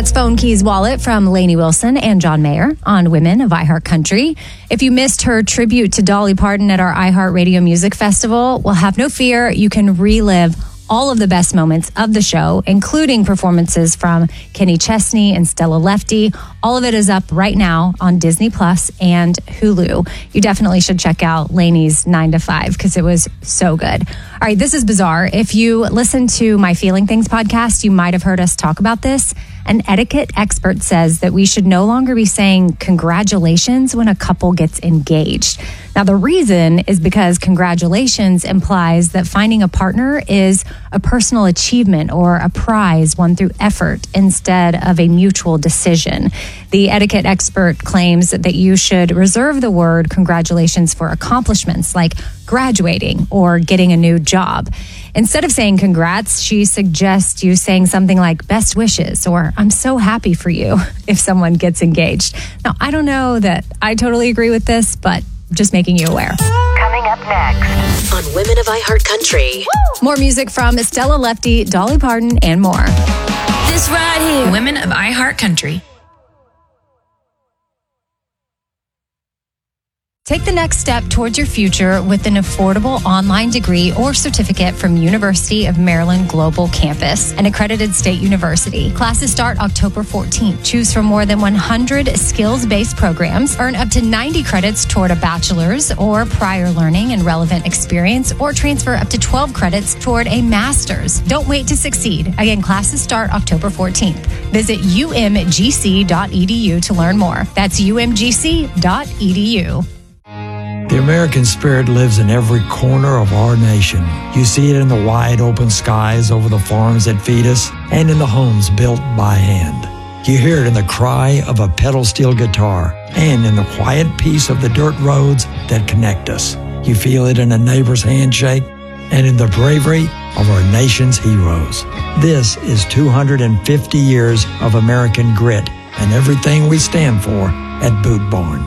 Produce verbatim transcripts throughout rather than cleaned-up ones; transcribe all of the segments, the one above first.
That's Phone Keys Wallet from Lainey Wilson and John Mayer on Women of iHeartCountry. If you missed her tribute to Dolly Parton at our iHeartRadio Music Festival, well, have no fear. You can relive all of the best moments of the show, including performances from Kenny Chesney and Stella Lefty. All of it is up right now on Disney Plus and Hulu. You definitely should check out Lainey's nine to five because it was so good. All right, this is bizarre. If you listen to my Feeling Things podcast, you might have heard us talk about this. An etiquette expert says that we should no longer be saying congratulations when a couple gets engaged. Now, the reason is because congratulations implies that finding a partner is a personal achievement or a prize won through effort instead of a mutual decision. The etiquette expert claims that you should reserve the word congratulations for accomplishments like graduating or getting a new job. Instead of saying congrats, she suggests you saying something like best wishes or I'm so happy for you if someone gets engaged. Now, I don't know that I totally agree with this, but just making you aware. Coming up next on Women of iHeartCountry. More music from Stella Lefty, Dolly Parton, and more. This right here. Women of iHeartCountry. Take the next step towards your future with an affordable online degree or certificate from University of Maryland Global Campus, an accredited state university. Classes start October fourteenth. Choose from more than one hundred skills-based programs. Earn up to ninety credits toward a bachelor's or prior learning and relevant experience, or transfer up to twelve credits toward a master's. Don't wait to succeed. Again, classes start October fourteenth. Visit U M G C dot E D U to learn more. That's U M G C dot E D U. The American spirit lives in every corner of our nation. You see it in the wide open skies over the farms that feed us and in the homes built by hand. You hear it in the cry of a pedal steel guitar and in the quiet peace of the dirt roads that connect us. You feel it in a neighbor's handshake and in the bravery of our nation's heroes. This is two hundred fifty years of American grit and everything we stand for at Boot Barn.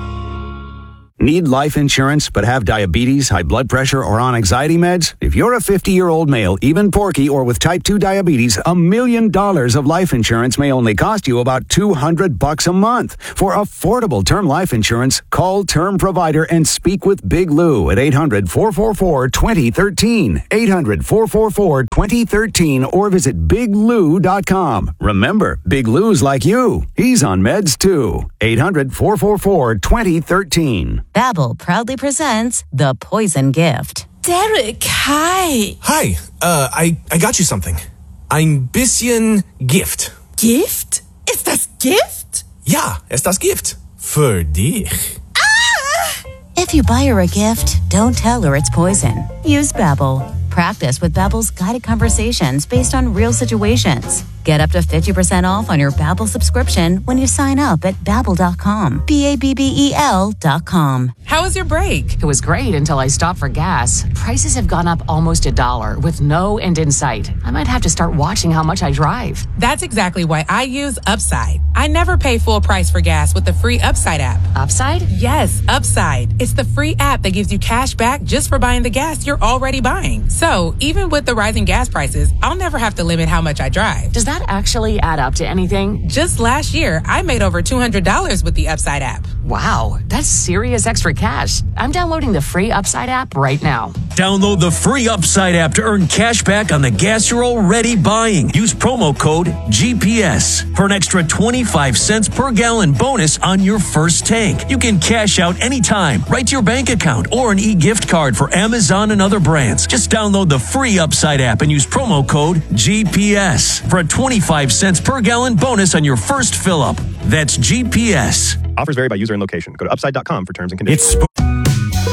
Need life insurance but have diabetes, high blood pressure, or on anxiety meds? If you're a fifty-year-old male, even porky, or with type two diabetes, a million dollars of life insurance may only cost you about two hundred bucks a month. For affordable term life insurance, call Term Provider and speak with Big Lou at eight hundred, four four four, two zero one three, eight hundred, four four four, two zero one three, or visit big lou dot com. Remember, Big Lou's like you. He's on meds too. eight hundred, four four four, two zero one three. Babbel proudly presents The Poison Gift. Derek, hi. Hi, uh, I, I got you something. Ein bisschen Gift. Gift? Ist das Gift? Ja, ist das Gift. Für dich. Ah! If you buy her a gift, don't tell her it's poison. Use Babbel. Practice with Babbel's guided conversations based on real situations. Get up to fifty percent off on your Babbel subscription when you sign up at babbel dot com. B A B B E L dot com. How was your break? It was great until I stopped for gas. Prices have gone up almost a dollar with no end in sight. I might have to start watching how much I drive. That's exactly why I use Upside. I never pay full price for gas with the free Upside app. Upside? Yes, Upside. It's the free app that gives you cash back just for buying the gas you're already buying. So even with the rising gas prices, I'll never have to limit how much I drive. Does that actually add up to anything? Just last year, I made over two hundred dollars with the Upside app. Wow, that's serious extra cash. I'm downloading the free Upside app right now. Download the free Upside app to earn cash back on the gas you're already buying. Use promo code G P S for an extra twenty-five cents per gallon bonus on your first tank. You can cash out anytime, right to your bank account, or an e-gift card for Amazon and other brands. Just download the free Upside app and use promo code G P S for a twenty-five cents per gallon bonus on your first fill-up. That's G P S. Offers vary by user and location. Go to upside dot com for terms and conditions. It's